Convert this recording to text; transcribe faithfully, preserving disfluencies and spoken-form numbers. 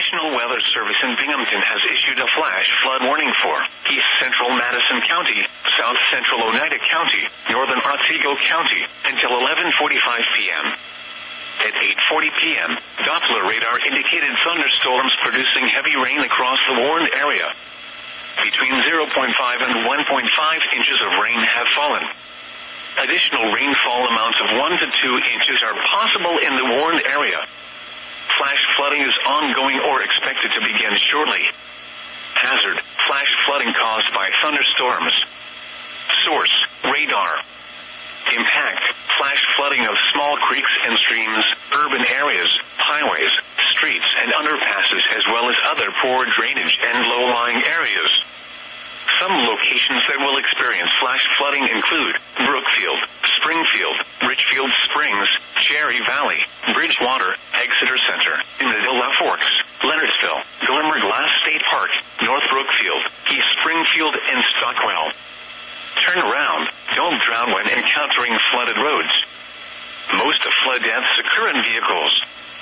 National Weather Service in Binghamton has issued a flash flood warning for East Central Madison County, South Central Oneida County, Northern Otsego County, until eleven forty-five p.m. At eight forty p.m., Doppler radar indicated thunderstorms producing heavy rain across the warned area. Between zero point five and one point five inches of rain have fallen. Additional rainfall amounts of one to two inches are possible in the warned area. Flash flooding is ongoing or expected to begin shortly. Hazard: flash flooding caused by thunderstorms. Source: radar. Impact: flash flooding of small creeks and streams, urban areas, highways, streets and underpasses, as well as other poor drainage and low-lying areas. Some locations that will experience flash flooding include Brookfield, Springfield, Richfield Springs, Cherry Valley, Bridgewater, Exeter Center, Umatilla Forks, Leonardsville, Glimmerglass State Park, North Brookfield, East Springfield and Stockwell. Turn around. Don't drown when encountering flooded roads. Most flood deaths occur in vehicles.